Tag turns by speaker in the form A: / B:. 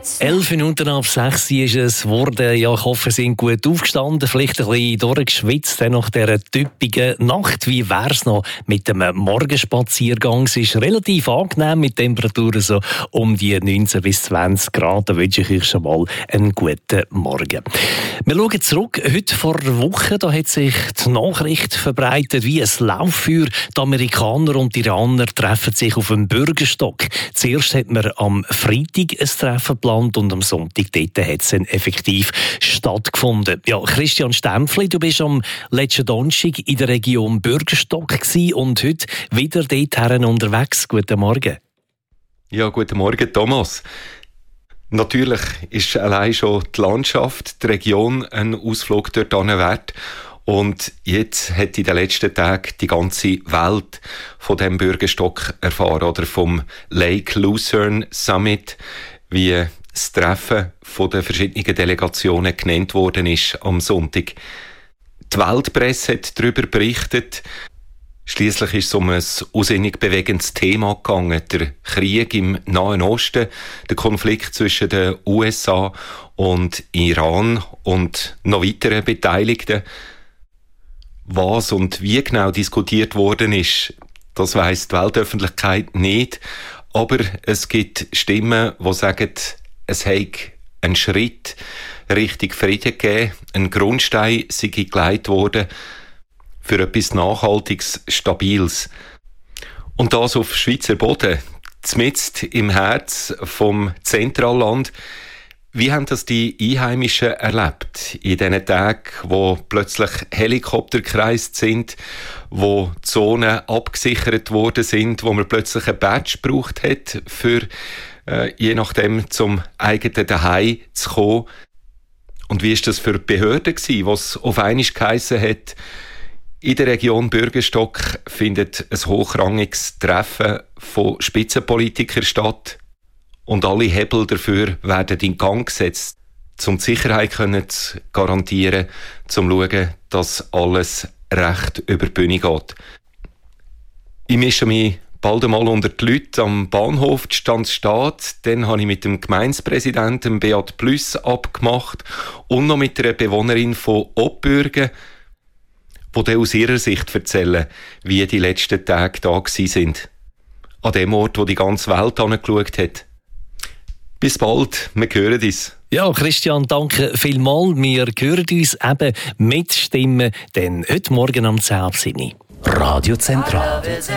A: 11 Minuten ab 6 ist es geworden. Ja, ich hoffe, Sie sind gut aufgestanden, vielleicht ein bisschen durchgeschwitzt nach dieser typischen Nacht. Wie wäre es noch mit dem Morgenspaziergang? Es ist relativ angenehm mit Temperaturen so um die 19 bis 20 Grad. Da wünsche ich euch schon mal einen guten Morgen. Wir schauen zurück. Heute vor einer Woche da hat sich die Nachricht verbreitet, wie ein Lauffeuer. Die Amerikaner und die Iraner treffen sich auf dem Bürgerstock. Zuerst hat man am Freitag ein Treffen geplant und am Sonntag dort hat es dann effektiv stattgefunden. Ja, Christian Stempfli, du bist am letzten Donnerstag in der Region Bürgerstock gewesen und heute wieder dorthin unterwegs. Guten Morgen.
B: Ja, guten Morgen, Thomas. Natürlich ist allein schon die Landschaft, die Region, ein Ausflug dorthin wert. Und jetzt hat in den letzten Tagen die ganze Welt von dem Bürgerstock erfahren, oder vom Lake Lucerne Summit, wie das Treffen von den verschiedenen Delegationen genannt worden ist am Sonntag. Die Weltpresse hat darüber berichtet. Schliesslich ist es um ein unsinnig bewegendes Thema gegangen. Der Krieg im Nahen Osten, der Konflikt zwischen den USA und Iran und noch weiteren Beteiligten. Was und wie genau diskutiert worden ist, das weiss die Weltöffentlichkeit nicht. Aber es gibt Stimmen, die sagen, es habe einen Schritt Richtung Frieden gegeben, ein Grundstein sei gelegt worden für etwas Nachhaltiges, Stabiles. Und das auf Schweizer Boden, mitten im Herz vom Zentralland. Wie haben das die Einheimischen erlebt in diesen Tagen, wo plötzlich Helikopter gekreist sind, wo Zonen abgesichert worden sind, wo man plötzlich ein Badge gebraucht hat, für je nachdem zum eigenen Zuhause zu kommen? Und wie war das für die Behörden gewesen, was auf einmal geheissen hat, in der Region Bürgerstock findet ein hochrangiges Treffen von Spitzenpolitikern statt und alle Hebel dafür werden in Gang gesetzt, um die Sicherheit zu garantieren, um zu schauen, dass alles recht über die Bühne geht. Ich mische mich bald einmal unter die Leute am Bahnhof, die Stand steht. Dann habe ich mit dem Gemeindepräsidenten Beat Plüss abgemacht und noch mit einer Bewohnerin von Oppbürgen, die dann aus ihrer Sicht erzählen, wie die letzten Tage da waren. An dem Ort, wo die ganze Welt angeschaut hat. Bis bald, wir hören uns.
A: Ja, Christian, danke vielmals. Wir hören uns eben mit Stimmen, denn heute Morgen am 10 Uhr.
C: Radio Zentral.